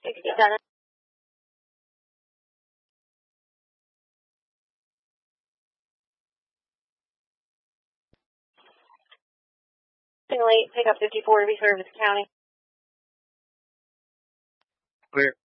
67. Late, pick up 54 to be Service County. Clear.